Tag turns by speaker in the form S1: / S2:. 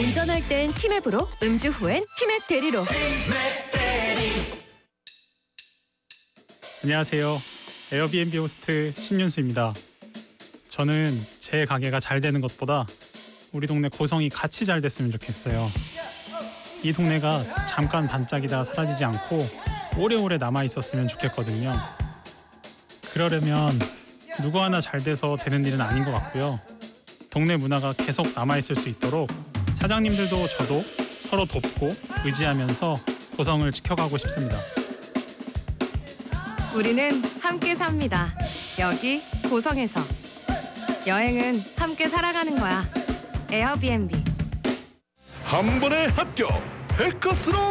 S1: 운전할 땐 티맵으로, 음주 후엔 티맵 대리로.
S2: 안녕하세요. 에어비앤비 호스트 신윤수입니다. 저는 제 가게가 잘 되는 것보다 우리 동네 고성이 같이 잘 됐으면 좋겠어요. 이 동네가 잠깐 반짝이다 사라지지 않고 오래오래 남아 있었으면 좋겠거든요. 그러려면 누구 하나 잘 돼서 되는 일은 아닌 것 같고요. 동네 문화가 계속 남아 있을 수 있도록 사장님들도 저도 서로 돕고 의지하면서 고성을 지켜가고 싶습니다.
S1: 우리는 함께 삽니다. 여기 고성에서. 여행은 함께 살아가는 거야. 에어비앤비.
S3: 한 번에 합격! 백커스로